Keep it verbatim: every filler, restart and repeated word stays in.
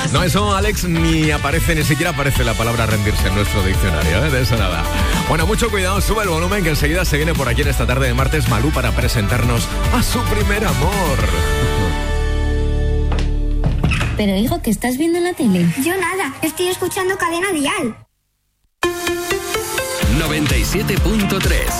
No, eso, Alex, ni aparece, ni siquiera aparece la palabra rendirse en nuestro diccionario, ¿eh? De eso nada. Bueno, mucho cuidado, sube el volumen, que enseguida se viene por aquí en esta tarde de martes Malú para presentarnos a su primer amor. Pero hijo, ¿qué estás viendo en la tele? Yo nada, estoy escuchando Cadena Dial. noventa y siete punto tres